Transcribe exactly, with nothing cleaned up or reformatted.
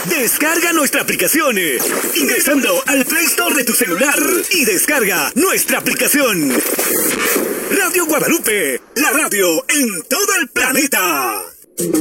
Descarga nuestra aplicación ingresando al Play Store de tu celular y descarga nuestra aplicación. Radio Guadalupe, la radio en todo el planeta.